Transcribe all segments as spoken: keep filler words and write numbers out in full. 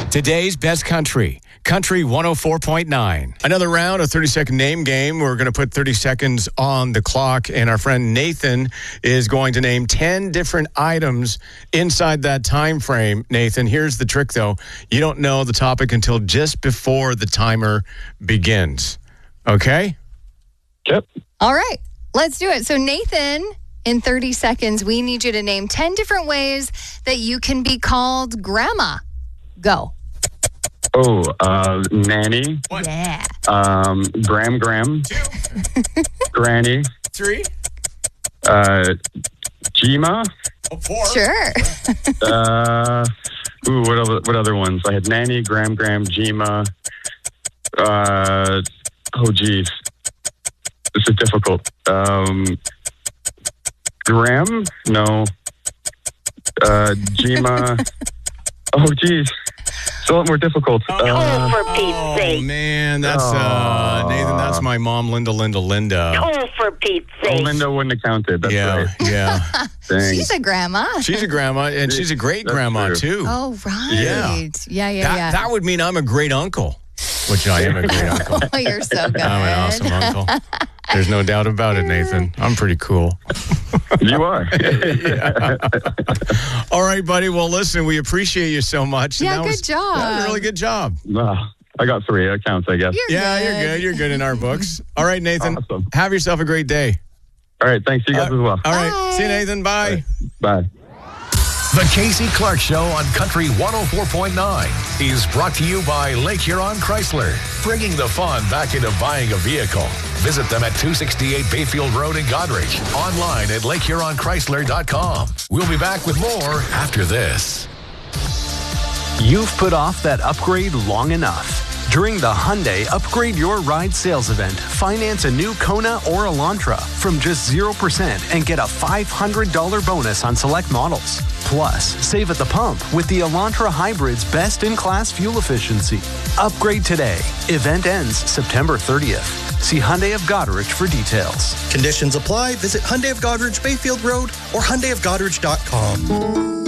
Today's best country, Country one oh four point nine. Another round, a thirty-second name game. We're going to put thirty seconds on the clock, and our friend Nathan is going to name ten different items inside that time frame. Nathan, here's the trick, though. You don't know the topic until just before the timer begins. Okay? Yep. All right, let's do it. So, Nathan, in thirty seconds, we need you to name ten different ways that you can be called grandma. Go. Oh, uh, nanny. One. Yeah. Um, Gram Gram. Two. Granny. Three. Uh, Gima. Oh, four. Sure. Uh, ooh, what other, what other ones? I had nanny, Gram Gram, Gima. Uh, oh, geez. This is difficult. Um, Gram? No. Uh, Gima. Oh, geez. It's a lot more difficult. Oh, Uh, Oh, for Pete's sake. Oh, man, that's, uh, Aw. Nathan, that's my mom, Linda, Linda, Linda. Oh, for Pete's oh, sake. Linda wouldn't have counted. That's yeah, right. yeah. Dang. She's a grandma. She's a grandma, and she's a great That's grandma, true. too. Oh, right. Yeah. Yeah, yeah, that, yeah. that would mean I'm a great uncle, which I am a great uncle. Oh, you're so good. I'm an awesome uncle. There's no doubt about it, Nathan. I'm pretty cool. You are. Yeah. All right, buddy. Well, listen, we appreciate you so much. Yeah, that good was, job. That was a really good job. Ah, I got three. That counts, I guess. You're Yeah, good. you're good. You're good in our books. All right, Nathan. Awesome. Have yourself a great day. All right. Thanks. You guys Uh, as well. All right. Bye. See you, Nathan. Bye. Bye. The Casey Clark Show on Country one oh four point nine is brought to you by Lake Huron Chrysler, bringing the fun back into buying a vehicle. Visit them at two sixty-eight Bayfield Road in Goderich, online at lake huron chrysler dot com. We'll be back with more after this. You've put off that upgrade long enough. During the Hyundai Upgrade Your Ride sales event, finance a new Kona or Elantra from just zero percent and get a five hundred dollars bonus on select models. Plus, save at the pump with the Elantra Hybrid's best-in-class fuel efficiency. Upgrade today. Event ends September thirtieth. See Hyundai of Goderich for details. Conditions apply. Visit Hyundai of Goderich, Bayfield Road, or hyundai of goderich dot com.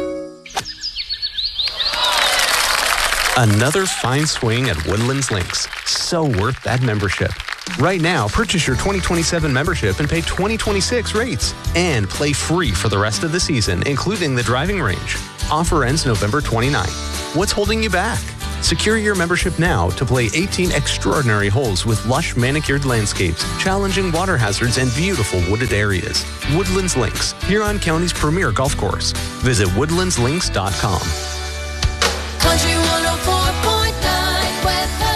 Another fine swing at Woodlands Links. So worth that membership. Right now, purchase your twenty twenty-seven membership and pay twenty twenty-six rates. And play free for the rest of the season, including the driving range. Offer ends November twenty-ninth. What's holding you back? Secure your membership now to play eighteen extraordinary holes with lush manicured landscapes, challenging water hazards, and beautiful wooded areas. Woodlands Links, Huron County's premier golf course. Visit woodlands links dot com. Country one oh four point nine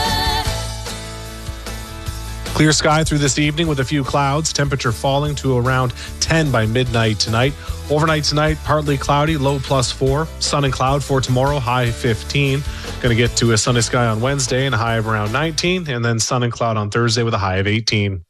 weather. Clear sky through this evening with a few clouds. Temperature falling to around ten by midnight tonight. Overnight tonight, partly cloudy, low plus four. Sun and cloud for tomorrow, high fifteen. Going to get to a sunny sky on Wednesday and a high of around nineteen. And then sun and cloud on Thursday with a high of eighteen.